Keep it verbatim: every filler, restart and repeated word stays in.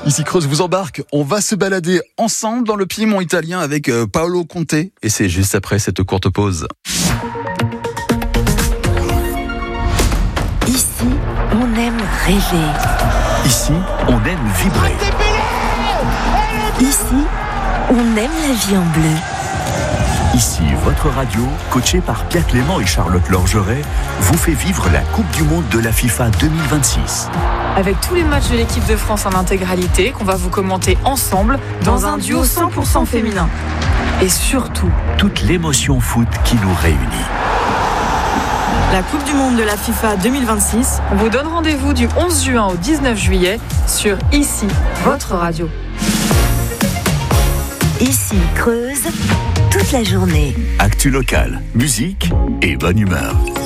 Ici Creuse vous embarque, on va se balader ensemble dans le Piémont italien avec Paolo Conte et c'est juste après cette courte pause. Ici, on aime rêver. Ici, on aime vibrer. Ici, on aime la vie en bleu. Ici, votre radio, coachée par Pierre Clément et Charlotte Lorgeret, vous fait vivre la Coupe du Monde de la FIFA deux mille vingt-six. Avec tous les matchs de l'équipe de France en intégralité, qu'on va vous commenter ensemble dans un duo cent pour cent féminin. Et surtout, toute l'émotion foot qui nous réunit. La Coupe du Monde de la FIFA deux mille vingt-six, on vous donne rendez-vous du onze juin au dix-neuf juillet sur Ici, votre radio. Ici, Creuse, toute la journée. Actu local, musique et bonne humeur.